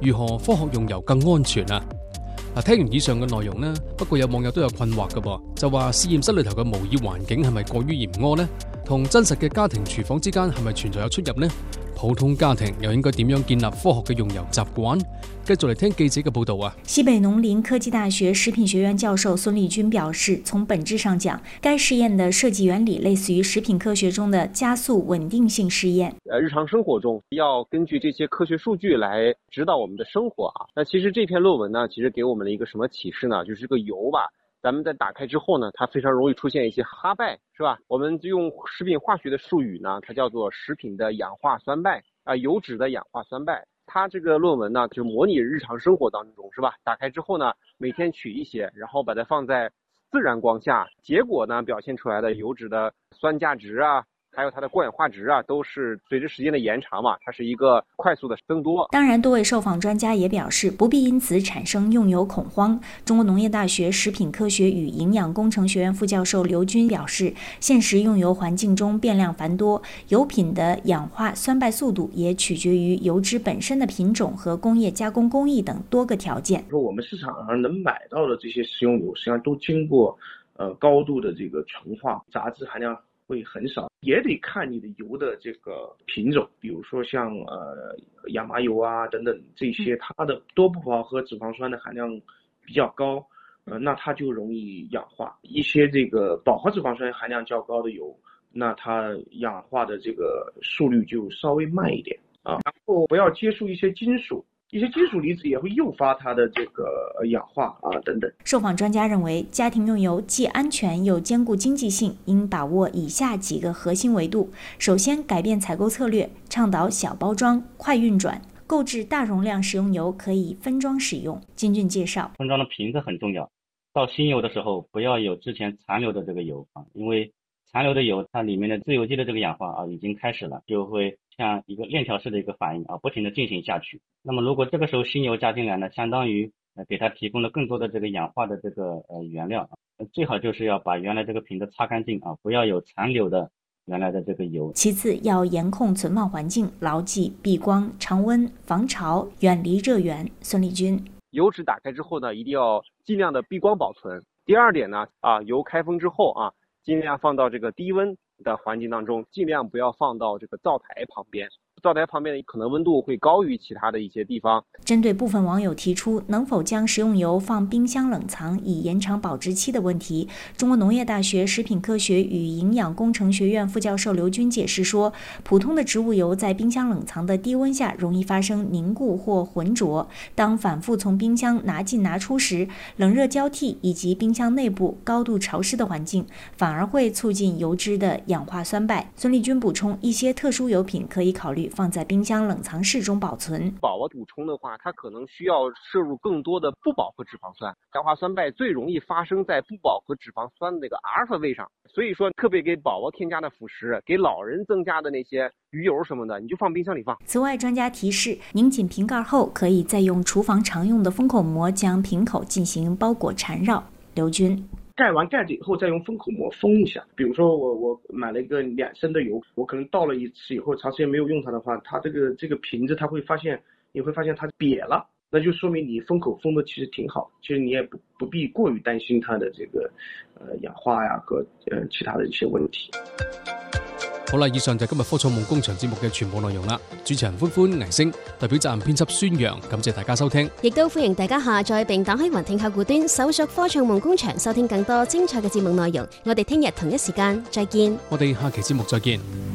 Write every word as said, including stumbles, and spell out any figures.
如何科學用油更安全啊？嗱，聽完以上嘅內容呢，不過有網友都有困惑嘅噃，就話實驗室裏頭嘅模擬環境係咪過於嚴苛呢？同真實嘅家庭廚房之間係咪存在有出入呢？普通家庭又應該點樣建立科學嘅用油習慣？繼續嚟聽記者嘅報道啊！ 西北農林科技大學食品學院教授孫立軍表示，從本質上講，該試驗的設計原理類似於食品科學中的加速穩定性試驗。 呃，日常生活中要根據這些科學數據來指導我們的生活啊。那其實這篇論文呢，其實給我們了一個什麼啟示呢？就是這個油吧，咱們在打開之後呢，它非常容易出現一些哈敗，是吧？我們就用食品化學的術語呢，它叫做食品的氧化酸敗啊、呃，油脂的氧化酸敗。它這個論文呢，就模擬日常生活當中，是吧？打開之後呢，每天取一些，然後把它放在自然光下，結果呢，表現出來的油脂的酸價值啊，還有它的過氧化值啊，都是隨着時間的延長嘛，它是一個快速的增多。 當然，多位受訪專家也表示，不必因此產生用油恐慌。中國農業大學食品科學與營養工程學院副教授劉軍表示，現實用油環境中變量繁多，油品的氧化酸敗速度也取決於油脂本身的品種和工業加工工藝等多個條件。 說我們市場上能買到的這些食用油，實際上都經過呃高度的這個純化，雜質含量會很少，也得看你的油的這個品種，比如說像呃亞麻油啊等等這些，它的多不飽和脂肪酸的含量比較高，呃，那它就容易氧化。一些這個飽和脂肪酸含量較高的油，那它氧化的這個速率就稍微慢一點啊。然後不要接觸一些金屬。一些金屬離子也會誘發它的這個氧化啊等等。 受訪專家認為，家庭用油既安全又兼顧經濟性，應把握以下幾個核心維度。首先，改變採購策略，倡導小包裝、快運轉，購置大容量食用油可以分裝使用。金俊介紹， 分裝的瓶子很重要。倒新油的時候，不要有之前殘留的這個油啊，因為殘留的油，它裡面的自由基的這個氧化啊已經開始了，就會像一個鏈條式的一個反應啊，不停地進行下去。那麼如果這個時候新油加進來呢，相當於呃給它提供了更多的這個氧化的這個呃原料啊，最好就是要把原來這個瓶子擦乾淨啊，不要有殘留的原來的這個油。 其次，要嚴控存放環境，牢記避光、常溫、防潮、遠離熱源。孫立軍， 油脂打開之後呢，一定要盡量的避光保存。第二點呢，啊，油開封之後啊，盡量放到這個低溫的環境當中，盡量不要放到這個灶台旁邊。灶台旁邊可能溫度會高於其他的一些地方。 針對部分網友提出能否將食用油放冰箱冷藏以延長保質期的問題，中國農業大學食品科學與營養工程學院副教授劉軍解釋說，普通的植物油在冰箱冷藏的低溫下容易發生凝固或渾濁，當反覆從冰箱拿進拿出時，冷熱交替以及冰箱內部高度潮濕的環境反而會促進油脂的氧化酸敗。孫立軍補充，一些特殊油品可以考慮放在冰箱冷藏室中保存。 飽和補充的話，它可能需要攝入更多的不飽和脂肪酸，氧化酸敗最容易發生在不飽和脂肪酸的那個阿爾法位上，所以說特別給寶寶添加的輔食，給老人增加的那些魚油什麼的，你就放冰箱裏放。 此外，專家提示，擰緊瓶蓋後，可以再用廚房常用的封口膜將瓶口進行包裹纏繞。劉軍， 蓋完蓋子以後，再用封口膜封一下。比如說我我買了一個兩升的油，我可能倒了一次以後，長時間沒有用它的話，它這個這個瓶子它會發現，你會發現它癟了，那就說明你封口封的其實挺好，其實你也不不必過於擔心它的這個呃氧化呀和呃其他的一些問題。 好啦，以上就係今日科創夢工場節目嘅全部內容啦。主持人歡歡、倪星，代表責任編輯孫陽，感謝大家收聽。 亦都歡迎大家下載並打開雲聽客戶端，搜索科創夢工場，收聽更多精彩嘅節目內容。我哋聽日同一時間再見。 我哋下期節目再見。